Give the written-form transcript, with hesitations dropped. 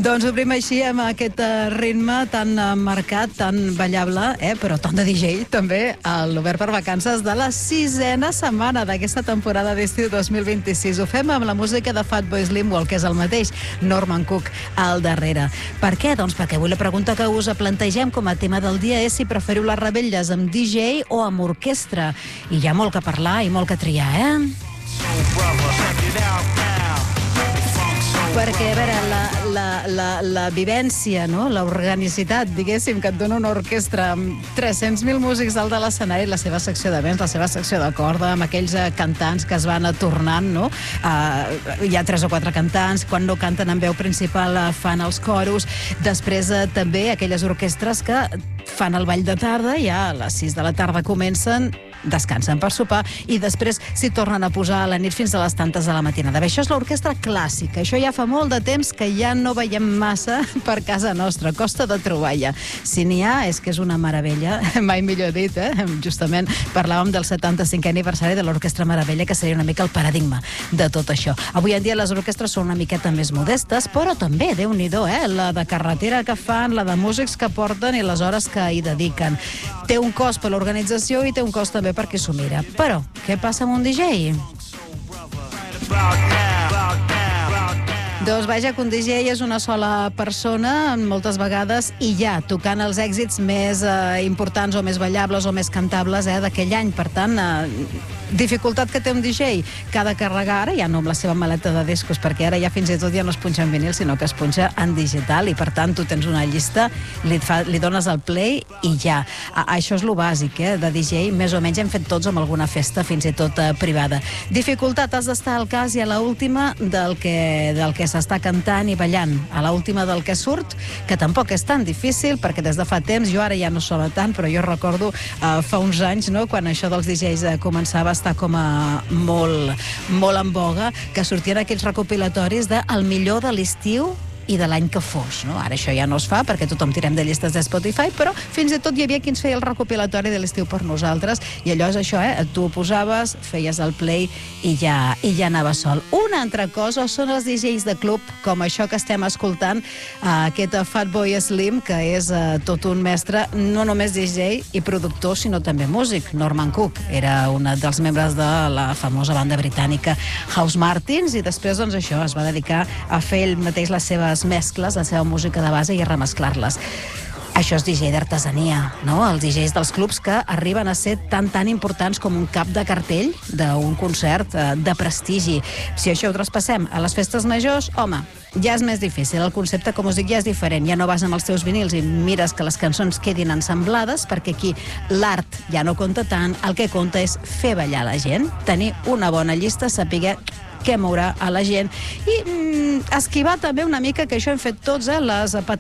Doncs obrim així amb aquest ritme tan marcat, tan ballable, però tant de DJ també, l'Obert per Vacances de la 6a setmana d'aquesta temporada d'estiu 2026. Ho fem amb la música de Fatboy Slim, que és el mateix Norman Cook al darrere. Per què? Doncs perquè avui la pregunta que us plantegem com a tema del dia és si preferiu les revetlles amb DJ o amb orquestra. I hi ha molt que parlar i molt que triar, Perquè, a veure, la vivència, no? L'organicitat, diguéssim, que et dona una orquestra amb 300.000 músics dalt de l'escenari, la seva secció de vents, la seva secció de corda, amb aquells cantants que es van tornant, no? Hi ha 3 o 4 cantants, quan no canten en veu principal fan els coros. Després també aquelles orquestres que fan el ball de tarda, ja a les 6 de la tarda comencen, descansen per sopar i després s'hi tornen a posar a la nit fins a les tantes de la matinada. Bé, això és l'orquestra clàssica. Això ja fa molt de temps que ja no veiem massa per casa nostra. Costa de trobar-la. Si n'hi ha, és que és una meravella. Mai millor dit, Justament parlàvem del 75è aniversari de l'Orquestra Meravella, que seria una mica el paradigma de tot això. Avui en dia les orquestres són una miqueta més modestes, però també, Déu-n'hi-do, la de carretera que fan, la de músics que porten i les hores que hi dediquen. Té un cost per l'organització i té un cost també per qui s'ho mira. Però, què passa amb un DJ? Doncs vaja, que un DJ és una sola persona, moltes vegades, i ja, tocant els èxits més importants o més ballables o més cantables d'aquell any. Per tant, dificultat que té un DJ, que ha de carregar ara, ja no amb la seva maleta de discos, perquè ara ja fins i tot ja no es punxa en vinil, sinó que es punxa en digital, i per tant tu tens una llista, li dones el play i ja. Això és lo bàsic, de DJ, més o menys hem fet tots amb alguna festa, fins i tot privada. Dificultat, has d'estar al cas i a l'última del que s'està cantant i ballant, a l'última del que surt, que tampoc és tan difícil, perquè des de fa temps, jo ara ja no sona tant, però jo recordo fa uns anys, quan això dels DJs començava a estar com a molt en boga, que sortien aquells recopilatoris de el millor de l'estiu i de l'any que fos, no? Ara això ja no es fa perquè tothom tirem de llistes de Spotify, però fins i tot hi havia qui ens feia el recopilatori de l'estiu per nosaltres, i allò és això, tu ho posaves, feies el play i ja anava sol. Una altra cosa són els DJs de club, com això que estem escoltant, aquest Fatboy Slim, que és tot un mestre, no només DJ i productor, sinó també músic. Norman Cook era un dels membres de la famosa banda britànica House Martins, i després, doncs això, es va dedicar a fer ell mateix les seves mescles, la seva música de base, i a remesclar-les. Això és DJ d'artesania, no? Els DJs dels clubs que arriben a ser tan importants com un cap de cartell d'un concert de prestigi. Si això ho traspassem a les festes majors, home, ja és més difícil. El concepte, com us dic, ja és diferent. Ja no vas amb els teus vinils i mires que les cançons quedin ensemblades, perquè aquí l'art ja no compta tant. El que compta és fer ballar la gent, tenir una bona llista, saber què mourà a la gent i esquivar també una mica, que això hem fet tots, les